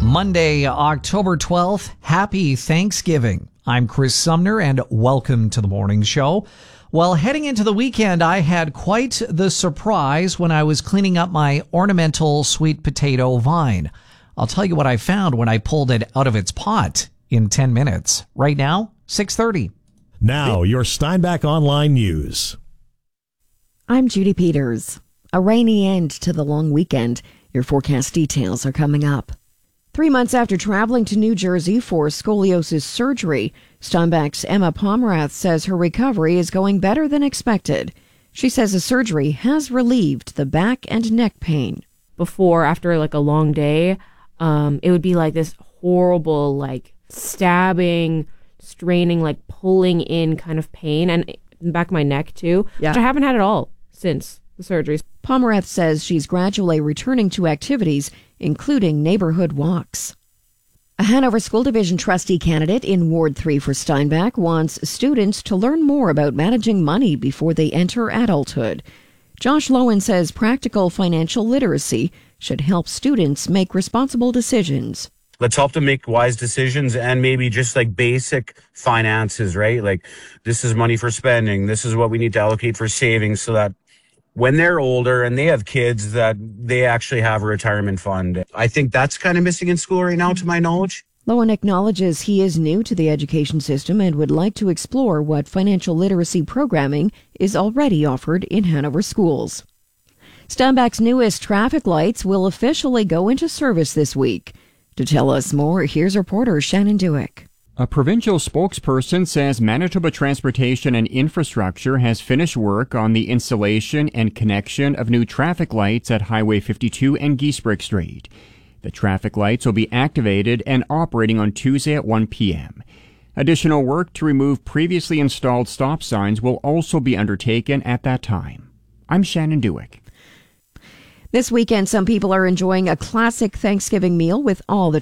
Monday, October 12th. Happy Thanksgiving. I'm Chris Sumner and welcome to the morning show. Well, heading into the weekend, I had quite the surprise when I was cleaning up my ornamental sweet potato vine. I'll tell you what I found when I pulled it out of its pot in 10 minutes. Right now, 6:30. Now, your Steinbach Online News. I'm Judy Peters. A rainy end to the long weekend. Your forecast details are coming up. 3 months after traveling to New Jersey for scoliosis surgery, Steinbach's Emma Pomerath says her recovery is going better than expected. She says the surgery has relieved the back and neck pain. Before, after like a long day, it would be like this horrible, like stabbing, straining, like pulling in kind of pain, and in the back of my neck too, which I haven't had at all since the surgery. Pomerath says she's gradually returning to activities, including neighborhood walks. A Hanover School Division trustee candidate in Ward 3 for Steinbach wants students to learn more about managing money before they enter adulthood. Josh Lowen says practical financial literacy should help students make responsible decisions. Let's help them make wise decisions and maybe just like basic finances, right? Like this is money for spending. This is what we need to allocate for savings so that when they're older and they have kids, that they actually have a retirement fund. I think that's kind of missing in school right now, to my knowledge. Lowen acknowledges he is new to the education system and would like to explore what financial literacy programming is already offered in Hanover schools. Steinbach's newest traffic lights will officially go into service this week. To tell us more, here's reporter Shannon Dewick. A provincial spokesperson says Manitoba Transportation and Infrastructure has finished work on the installation and connection of new traffic lights at Highway 52 and Giesbrecht Street. The traffic lights will be activated and operating on Tuesday at 1 p.m. Additional work to remove previously installed stop signs will also be undertaken at that time. I'm Shannon Dewick. This weekend, some people are enjoying a classic Thanksgiving meal with all the